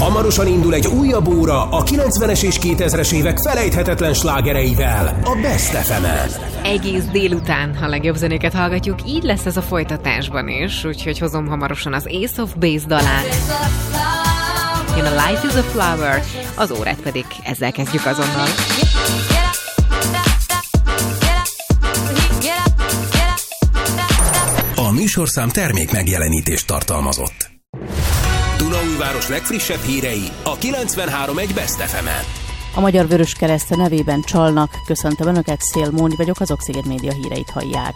Hamarosan indul egy újabb óra a 90-es és 2000-es évek felejthetetlen slágereivel, a Best FM-en. Egész délután a legjobb zenéket hallgatjuk, így lesz ez a folytatásban is, úgyhogy hozom hamarosan az Ace of Base dalát. Jön a Life is a Flower, az órát pedig ezzel kezdjük azonnal. A műsorszám termék megjelenítést tartalmazott. Dunaújváros legfrissebb hírei a 93.1 Best FM-en. A Magyar Vöröskereszt nevében csalnak. Köszöntöm Önöket, Szél Móni vagyok, az Oxigén Média híreit hallják.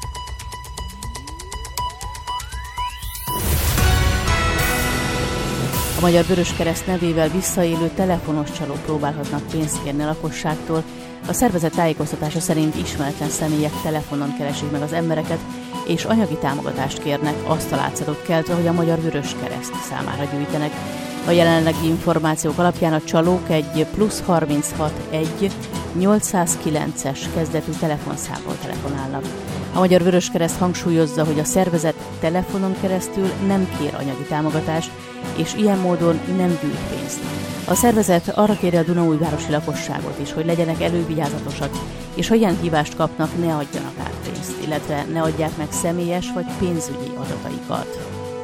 A Magyar Vöröskereszt nevével visszaélő telefonos csalók próbálhatnak pénzt kérni a lakosságtól. A szervezet tájékoztatása szerint ismeretlen személyek telefonon keresik meg az embereket, és anyagi támogatást kérnek, azt a látszatot keltve, hogy a Magyar Vöröskereszt számára gyűjtenek. A jelenlegi információk alapján a csalók egy +36 809-es kezdetű telefonszámról telefonálnak. A Magyar Vöröskereszt hangsúlyozza, hogy a szervezet telefonon keresztül nem kér anyagi támogatást, és ilyen módon nem gyűjt pénzt. A szervezet arra kéri a dunaújvárosi lakosságot is, hogy legyenek elővigyázatosak, és ha ilyen hívást kapnak, ne adjanak át pénzt, illetve ne adják meg személyes vagy pénzügyi adataikat.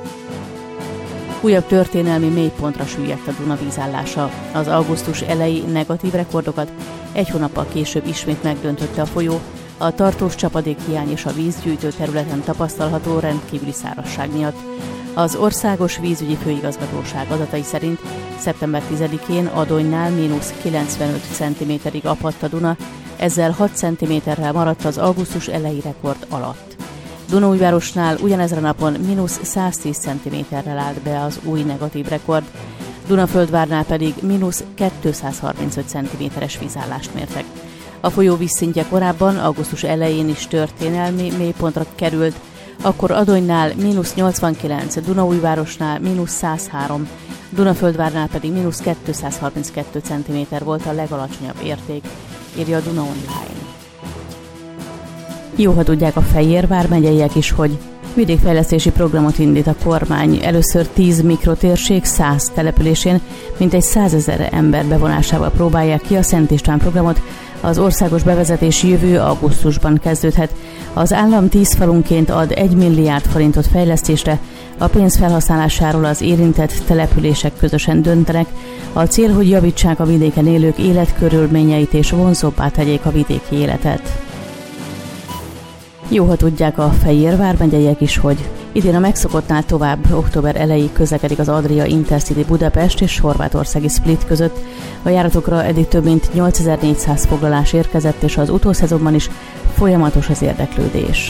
Újabb történelmi mélypontra süllyedt a Duna vízállása. Az augusztus elejé negatív rekordokat egy hónappal később ismét megdöntötte a folyó, a tartós csapadékhiány és a vízgyűjtő területen tapasztalható rendkívüli szárazság miatt. Az Országos Vízügyi Főigazgatóság adatai szerint szeptember 10-én Adonynál -95 cm-ig apadt a Duna, ezzel 6 cm-rel maradt az augusztus elejé rekord alatt. Dunaújvárosnál ugyanezen a napon -110 cm-rel állt be az új negatív rekord, Dunaföldvárnál pedig -235 cm-es vízállást mértek. A folyó vízszintje korábban augusztus elején is történelmi mélypontra került, akkor Adonynál -89, Dunaújvárosnál -103, Dunaföldvárnál pedig -232 cm volt a legalacsonyabb érték, írja a Duna Online. Jó, ha tudják a Fejér vármegyeiek is, hogy vidékfejlesztési programot indít a kormány. Először 10 mikrotérség 100 településén mintegy 100 000 ember bevonásával próbálják ki a Szent István programot. Az országos bevezetés jövő augusztusban kezdődhet. Az állam 10 falunként ad 1 milliárd forintot fejlesztésre, a pénz felhasználásáról az érintett települések közösen döntenek. A cél, hogy javítsák a vidéken élők életkörülményeit és vonzóbbá tegyék a vidéki életet. Jó, ha tudják a Fejér vármegyeiek is, hogy idén a megszokottnál tovább október elejéig közlekedik az Adria Intercity Budapest és horvátországi Split között. A járatokra eddig több mint 8400 foglalás érkezett, és az utószezonban is folyamatos az érdeklődés.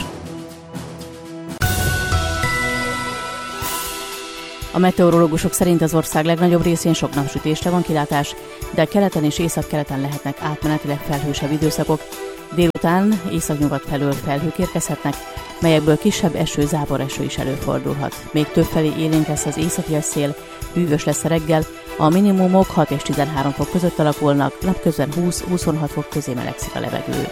A meteorológusok szerint az ország legnagyobb részén sok napsütésre van kilátás, de keleten és északkeleten lehetnek átmenetileg felhősebb időszakok. Délután északnyugat felől felhők érkezhetnek, melyekből kisebb eső, záporeső is előfordulhat. Még többfelé élénk lesz az északi szél, hűvös lesz a reggel, a minimumok 6 és 13 fok között alakulnak, napközben 20-26 fok közé melegszik a levegő.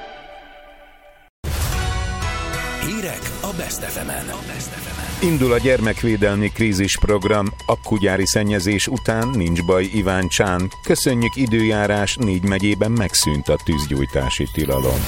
Hírek a Best FM-en. Indul a gyermekvédelmi krízisprogram, akkugyári szennyezés után nincs baj Iváncsán. Köszönjük időjárás, 4 megyében megszűnt a tűzgyújtási tilalom.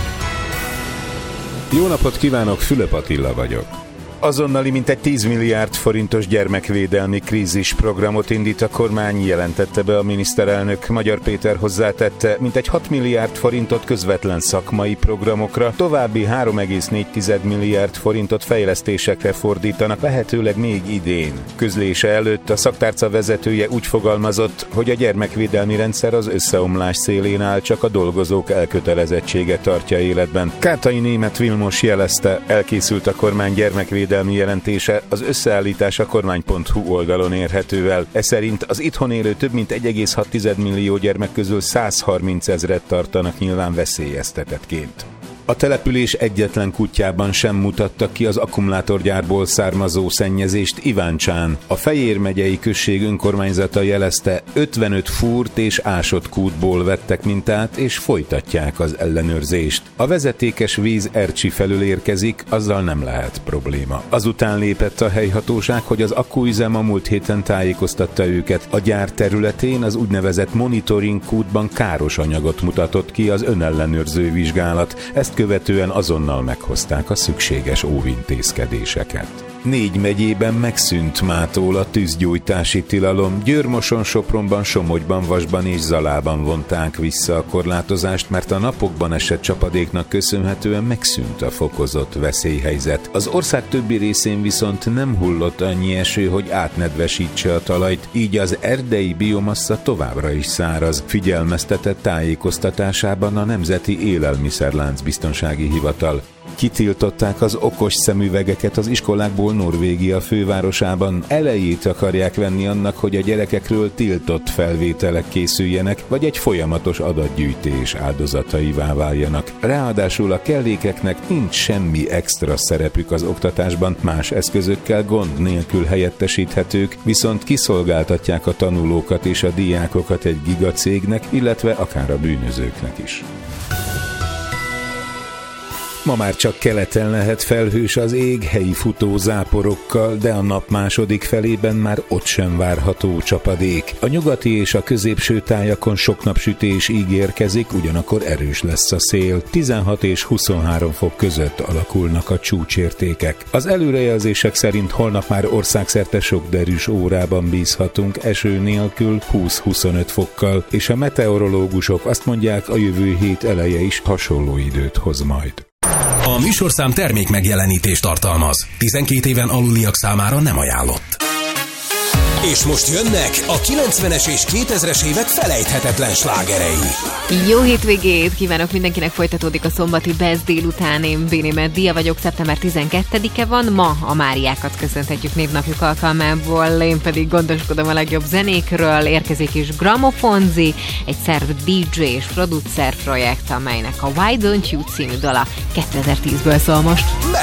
Jó napot kívánok, Fülöp Attila vagyok. Azonnali mintegy 10 milliárd forintos gyermekvédelmi krízisprogramot indít a kormány, jelentette be a miniszterelnök. Magyar Péter hozzátette, mintegy 6 milliárd forintot közvetlen szakmai programokra, további 3,4 milliárd forintot fejlesztésekre fordítanak, lehetőleg még idén. Közlése előtt a szaktárca vezetője úgy fogalmazott, hogy a gyermekvédelmi rendszer az összeomlás szélén áll, csak a dolgozók elkötelezettsége tartja életben. Kátai Németh Vilmos jelezte, elkészült a kormány gyermekvédelmi jelentése, az összeállítás a kormány.hu oldalon érhető el. Ez szerint az itthon élő több mint 1,6 millió gyermek közül 130 000 tartanak nyilván veszélyeztetettként. A település egyetlen kutyában sem mutattak ki az akkumulátorgyárból származó szennyezést Iváncsán. A Fejér megyei község önkormányzata jelezte, 55 fúrt és ásott kútból vettek mintát, és folytatják az ellenőrzést. A vezetékes víz Ercsi felől érkezik, azzal nem lehet probléma. Azután lépett a helyhatóság, hogy az akkuüzem a múlt héten tájékoztatta őket. A gyár területén az úgynevezett monitoring kútban káros anyagot mutatott ki az önellenőrző vizsgálat. Ezt követően azonnal meghozták a szükséges óvintézkedéseket. 4 megyében megszűnt mától a tűzgyújtási tilalom. Győr-Moson, Sopronban, Somogyban, Vasban és Zalában vonták vissza a korlátozást, mert a napokban esett csapadéknak köszönhetően megszűnt a fokozott veszélyhelyzet. Az ország többi részén viszont nem hullott annyi eső, hogy átnedvesítse a talajt, így az erdei biomassa továbbra is száraz, figyelmeztetett tájékoztatásában a Nemzeti Élelmiszerláncbiztonsági Hivatal. Kitiltották az okos szemüvegeket az iskolákból Norvégia fővárosában. Elejét akarják venni annak, hogy a gyerekekről tiltott felvételek készüljenek, vagy egy folyamatos adatgyűjtés áldozataivá váljanak. Ráadásul a kellékeknek nincs semmi extra szerepük az oktatásban, más eszközökkel gond nélkül helyettesíthetők, viszont kiszolgáltatják a tanulókat és a diákokat egy gigacégnek, illetve akár a bűnözőknek is. Ma már csak keleten lehet felhős az ég helyi futó záporokkal, de a nap második felében már ott sem várható csapadék. A nyugati és a középső tájakon sok napsütés ígérkezik, ugyanakkor erős lesz a szél. 16 és 23 fok között alakulnak a csúcsértékek. Az előrejelzések szerint holnap már országszerte sok derűs órában bízhatunk eső nélkül 20-25 fokkal, és a meteorológusok azt mondják, a jövő hét eleje is hasonló időt hoz majd. A műsorszám termék megjelenítést tartalmaz. 12 éven aluliak számára nem ajánlott. És most jönnek a 90-es és 2000-es évek felejthetetlen slágerei. Jó hétvégét kívánok mindenkinek, folytatódik a szombati Best délután. Én Bénémet Dia vagyok, szeptember 12-e van, ma a Máriákat köszönhetjük névnapjuk alkalmából, én pedig gondoskodom a legjobb zenékről. Érkezik is Gramofonzi, egy szerb DJ és producer projekt, amelynek a Why Don't You című dala 2010-ből szól most.